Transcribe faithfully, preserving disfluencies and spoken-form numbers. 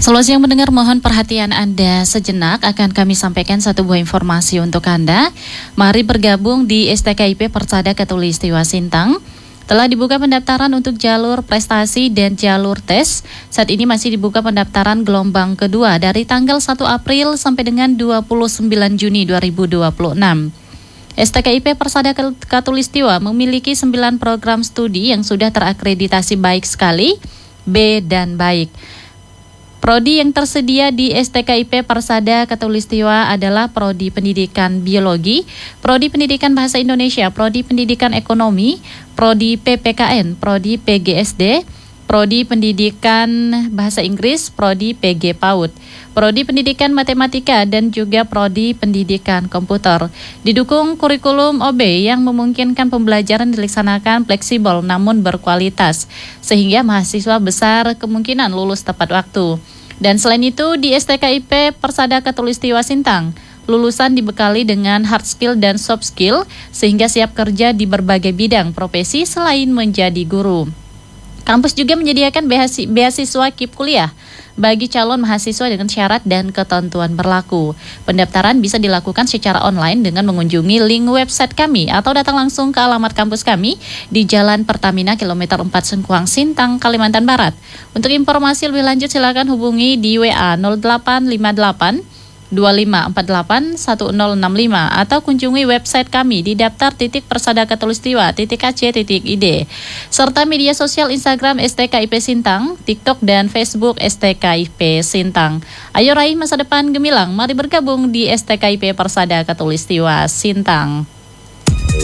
Selamat siang mendengar, mohon perhatian Anda sejenak. Akan kami sampaikan satu buah informasi untuk Anda. Mari bergabung di S T K I P Persada Khatulistiwa Sintang. Telah dibuka pendaftaran untuk jalur prestasi dan jalur tes. Saat ini masih dibuka pendaftaran gelombang kedua dari tanggal satu April sampai dengan dua puluh sembilan Juni dua ribu dua puluh enam. S T K I P Persada Khatulistiwa memiliki sembilan program studi yang sudah terakreditasi baik sekali, B dan baik. Prodi yang tersedia di S T K I P Persada Khatulistiwa adalah Prodi Pendidikan Biologi, Prodi Pendidikan Bahasa Indonesia, Prodi Pendidikan Ekonomi, Prodi P P K N, Prodi P G S D, Prodi Pendidikan Bahasa Inggris, Prodi P G PAUD, Prodi Pendidikan Matematika, dan juga Prodi Pendidikan Komputer. Didukung kurikulum O B yang memungkinkan pembelajaran dilaksanakan fleksibel namun berkualitas, sehingga mahasiswa besar kemungkinan lulus tepat waktu. Dan selain itu, di S T K I P Persada Khatulistiwa Sintang, lulusan dibekali dengan hard skill dan soft skill, sehingga siap kerja di berbagai bidang profesi selain menjadi guru. Kampus juga menyediakan beasiswa K I P kuliah bagi calon mahasiswa dengan syarat dan ketentuan berlaku. Pendaftaran bisa dilakukan secara online dengan mengunjungi link website kami atau datang langsung ke alamat kampus kami di Jalan Pertamina kilometer empat Sengkuang, Sintang, Kalimantan Barat. Untuk informasi lebih lanjut silakan hubungi di W A nol delapan lima delapan dua lima empat delapan satu nol enam lima atau kunjungi website kami di daftar titik persada khatulistiwa titik a c titik i d serta media sosial Instagram S T K I P Sintang, TikTok dan Facebook S T K I P Sintang. Ayo raih masa depan gemilang, mari bergabung di S T K I P Persada Khatulistiwa Sintang.